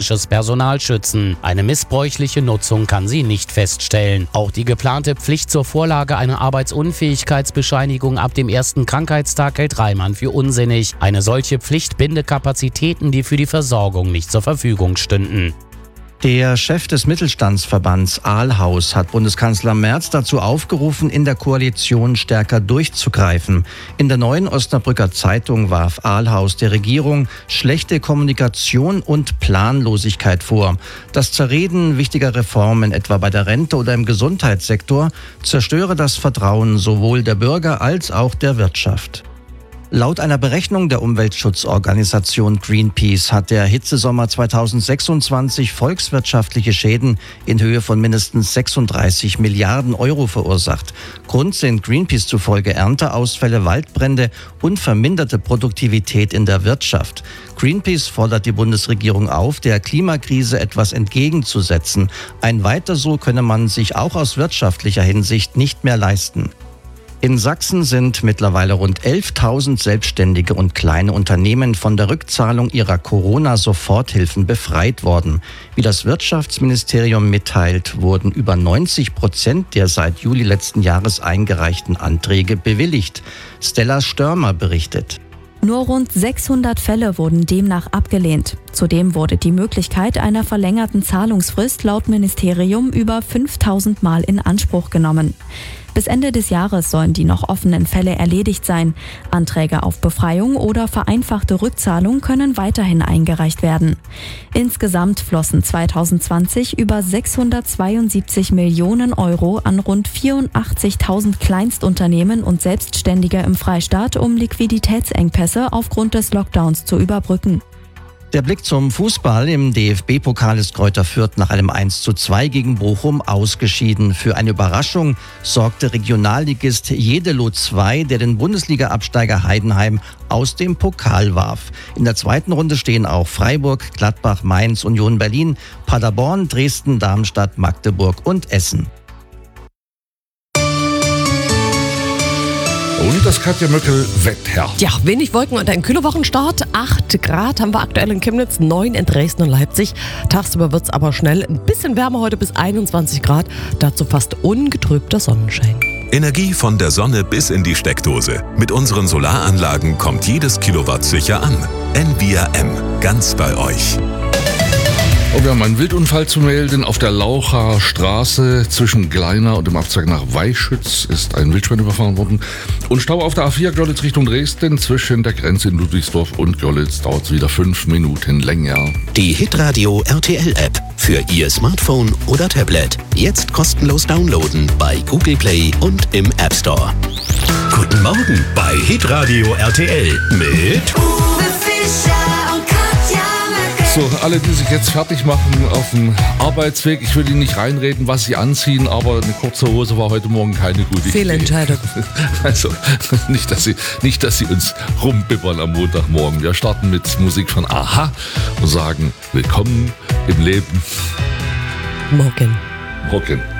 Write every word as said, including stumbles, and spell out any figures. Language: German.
medizinisches Personal schützen. Eine missbräuchliche Nutzung kann sie nicht feststellen. Auch die geplante Pflicht zur Vorlage einer Arbeitsunfähigkeitsbescheinigung ab dem ersten Krankheitstag hält Reimann für unsinnig. Eine solche Pflicht binde Kapazitäten, die für die Versorgung nicht zur Verfügung stünden. Der Chef des Mittelstandsverbands Ahlhaus hat Bundeskanzler Merz dazu aufgerufen, in der Koalition stärker durchzugreifen. In der Neuen Osnabrücker Zeitung warf Ahlhaus der Regierung schlechte Kommunikation und Planlosigkeit vor. Das Zerreden wichtiger Reformen, etwa bei der Rente oder im Gesundheitssektor, zerstöre das Vertrauen sowohl der Bürger als auch der Wirtschaft. Laut einer Berechnung der Umweltschutzorganisation Greenpeace hat der Hitzesommer zweitausendsechsundzwanzig volkswirtschaftliche Schäden in Höhe von mindestens sechsunddreißig Milliarden Euro verursacht. Grund sind Greenpeace zufolge Ernteausfälle, Waldbrände und verminderte Produktivität in der Wirtschaft. Greenpeace fordert die Bundesregierung auf, der Klimakrise etwas entgegenzusetzen. Ein Weiter so könne man sich auch aus wirtschaftlicher Hinsicht nicht mehr leisten. In Sachsen sind mittlerweile rund elftausend Selbstständige und kleine Unternehmen von der Rückzahlung ihrer Corona-Soforthilfen befreit worden. Wie das Wirtschaftsministerium mitteilt, wurden über neunzig Prozent der seit Juli letzten Jahres eingereichten Anträge bewilligt. Stella Störmer berichtet. Nur rund sechshundert Fälle wurden demnach abgelehnt. Zudem wurde die Möglichkeit einer verlängerten Zahlungsfrist laut Ministerium über fünftausend Mal in Anspruch genommen. Bis Ende des Jahres sollen die noch offenen Fälle erledigt sein. Anträge auf Befreiung oder vereinfachte Rückzahlung können weiterhin eingereicht werden. Insgesamt flossen zweitausendzwanzig über sechshundertzweiundsiebzig Millionen Euro an rund vierundachtzigtausend Kleinstunternehmen und Selbstständige im Freistaat, um Liquiditätsengpässe aufgrund des Lockdowns zu überbrücken. Der Blick zum Fußball. Im D F B-Pokal ist Greuther Fürth nach einem eins zu zwei gegen Bochum ausgeschieden. Für eine Überraschung sorgte Regionalligist Jeddelo zwei, der den Bundesliga-Absteiger Heidenheim aus dem Pokal warf. In der zweiten Runde stehen auch Freiburg, Gladbach, Mainz, Union Berlin, Paderborn, Dresden, Darmstadt, Magdeburg und Essen. Und das Katja Möckel Wetter. Ja, wenig Wolken und ein kühler Wochenstart. acht Grad haben wir aktuell in Chemnitz, neun in Dresden und Leipzig. Tagsüber wird es aber schnell ein bisschen wärmer, heute bis einundzwanzig Grad. Dazu fast ungetrübter Sonnenschein. Energie von der Sonne bis in die Steckdose. Mit unseren Solaranlagen kommt jedes Kilowatt sicher an. N V R M, ganz bei euch. Oh, wir haben einen Wildunfall zu melden. Auf der Laucher Straße zwischen Gleiner und dem Abzweig nach Weichschütz ist ein Wildschwein überfahren worden. Und Stau auf der A vier Görlitz Richtung Dresden. Zwischen der Grenze in Ludwigsdorf und Görlitz dauert es wieder fünf Minuten länger. Die Hitradio R T L-App für Ihr Smartphone oder Tablet. Jetzt kostenlos downloaden bei Google Play und im App Store. Guten Morgen bei Hitradio R T L mit Uwe Fischer und Katja Möckel. So, alle, die sich jetzt fertig machen auf dem Arbeitsweg, ich will Ihnen nicht reinreden, was Sie anziehen, aber eine kurze Hose war heute Morgen keine gute Idee. Fehlentscheidung. Also, nicht dass, Sie, nicht, dass Sie uns rumbibbern am Montagmorgen. Wir starten mit Musik von Aha und sagen, willkommen im Leben. Morgen. Morgen.